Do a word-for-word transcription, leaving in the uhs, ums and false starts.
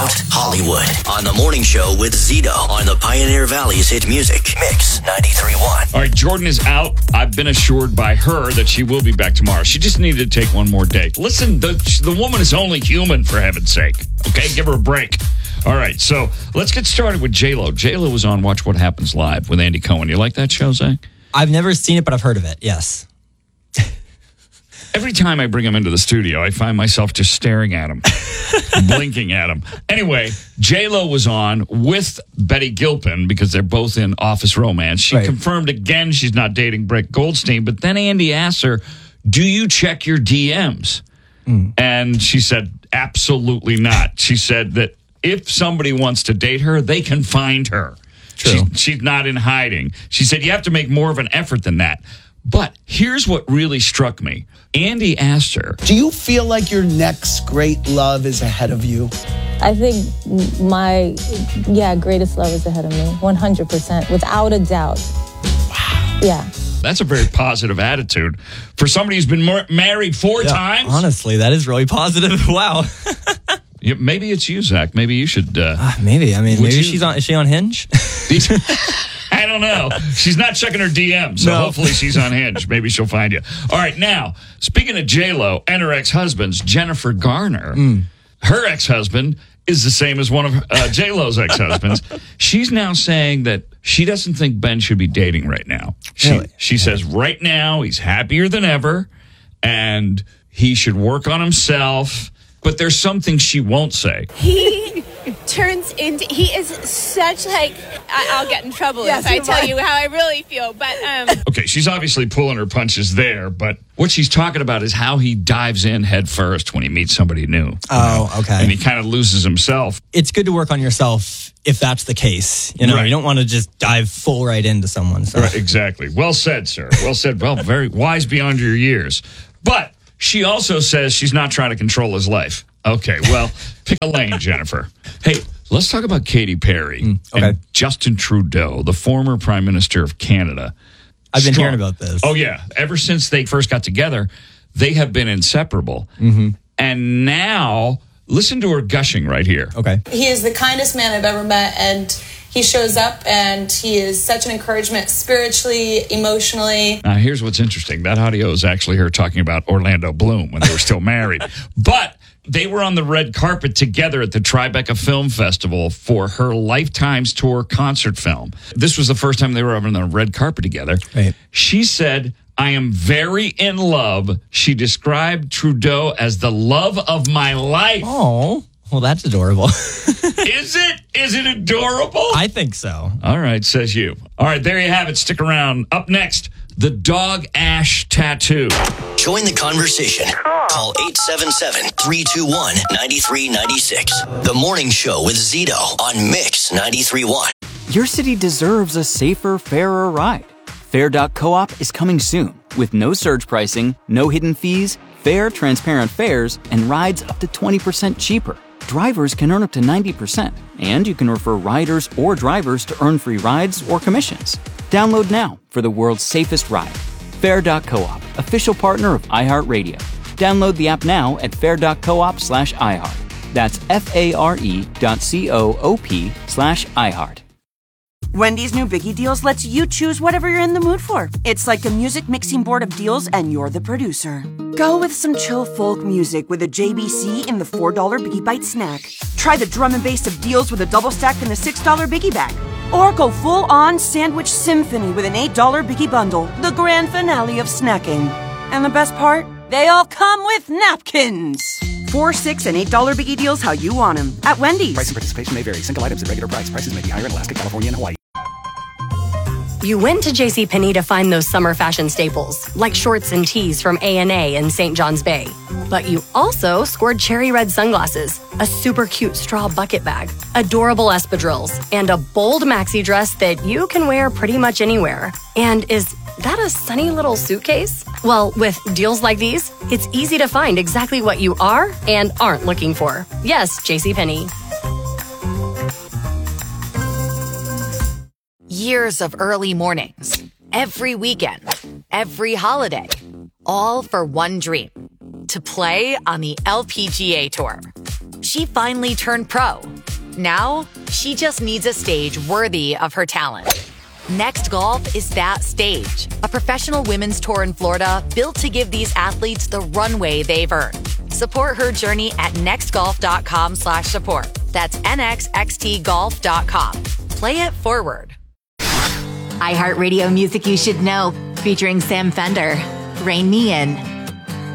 About Hollywood on the morning show with Zito on the Pioneer Valley's hit music Mix ninety-three point one. All right, Jordan is out. I've been assured by her that she will be back tomorrow. She just needed to take one more day. Listen, the, the woman is only human, for heaven's sake. Okay, give her a break. All right, so let's get started with J-Lo. J-Lo was on Watch What Happens Live with Andy Cohen. You like that show, Zach? I've never seen it, but I've heard of it, yes. Every time I bring him into the studio, I find myself just staring at him, blinking at him. Anyway, J-Lo was on with Betty Gilpin because they're both in Office Romance. She right. confirmed again she's not dating Brett Goldstein, but then Andy asked her, do you check your D Ms? Mm. And she said, absolutely not. She said that if somebody wants to date her, they can find her. She, she's not in hiding. She said, you have to make more of an effort than that. But here's what really struck me. Andy asked her, do you feel like your next great love is ahead of you? I think my, yeah, greatest love is ahead of me. one hundred percent, without a doubt. Wow. Yeah. That's a very positive attitude for somebody who's been mar- married four yeah, times. Honestly, that is really positive. Wow. Yeah, maybe it's you, Zach. Maybe you should. Uh, uh, maybe. I mean, maybe you, she's on. Is she on Hinge? I don't know. She's not checking her D Ms, so no. hopefully she's on Hinge. Maybe she'll find you. All right, now, speaking of J-Lo and her ex-husbands, Jennifer Garner, mm. her ex-husband is the same as one of uh, J-Lo's ex-husbands. She's now saying that she doesn't think Ben should be dating right now. She, really? she says right now he's happier than ever, and he should work on himself. But there's something she won't say. He turns into, he is such like, I, I'll get in trouble yes, if I tell right. you how I really feel, but. Um. Okay, she's obviously pulling her punches there, but what she's talking about is how he dives in head first when he meets somebody new. Oh, know? okay. And he kind of loses himself. It's good to work on yourself if that's the case. You know, right. You don't want to just dive full right into someone. So. Right, exactly. Well said, sir. Well said. Well, very wise beyond your years. But she also says she's not trying to control his life. Okay, well, pick a lane, Jennifer. Hey, let's talk about Katy Perry mm, okay. and Justin Trudeau, the former Prime Minister of Canada. I've been Strong. hearing about this. Oh, yeah. Ever since they first got together, they have been inseparable. Mm-hmm. And now, listen to her gushing right here. Okay. He is the kindest man I've ever met, and he shows up, and he is such an encouragement spiritually, emotionally. Now, here's what's interesting. That audio is actually her talking about Orlando Bloom when they were still married. But they were on the red carpet together at the Tribeca Film Festival for her Lifetimes Tour concert film. This was the first time they were on the red carpet together. Right. She said, I am very in love. She described Trudeau as the love of my life. Oh, well, that's adorable. Is it? Is it adorable? I think so. All right, says you. All right, there you have it. Stick around. Up next, the dog ash tattoo. Join the conversation. Call eight seven seven, three two one, nine three nine six. The Morning Show with Zito on Mix ninety-three point one. Your city deserves a safer, fairer ride. Fair dot coop is coming soon with no surge pricing, no hidden fees, fair, transparent fares, and rides up to twenty percent cheaper. Drivers can earn up to ninety percent, and you can refer riders or drivers to earn free rides or commissions. Download now for the world's safest ride. Fair dot coop, official partner of iHeartRadio. Download the app now at fair dot coop slash iHeart. That's F-A-R-E dot C-O-O-P slash iHeart. Wendy's new Biggie Deals lets you choose whatever you're in the mood for. It's like a music mixing board of deals, and you're the producer. Go with some chill folk music with a J B C in the four dollar Biggie Bite snack. Try the drum and bass of deals with a double stack in the six dollar Biggie Bag. Or go full-on sandwich symphony with an eight dollar Biggie Bundle, the grand finale of snacking. And the best part? They all come with napkins. Four, six, and eight dollar Biggie Deals how you want them at Wendy's. Price and participation may vary. Single items at regular price. Prices may be higher in Alaska, California, and Hawaii. You went to JCPenney to find those summer fashion staples, like shorts and tees from A and A in Saint John's Bay. But you also scored cherry red sunglasses, a super cute straw bucket bag, adorable espadrilles, and a bold maxi dress that you can wear pretty much anywhere. And is that a sunny little suitcase? Well, with deals like these, it's easy to find exactly what you are and aren't looking for. Yes, JCPenney. Years of early mornings, every weekend, every holiday, all for one dream, to play on the L P G A Tour. She finally turned pro. Now, she just needs a stage worthy of her talent. Next Golf is that stage. A professional women's tour in Florida built to give these athletes the runway they've earned. Support her journey at nextgolf.com slash support. That's nxxtgolf dot com. Play it forward. iHeartRadio music you should know, featuring Sam Fender, Rain Me In.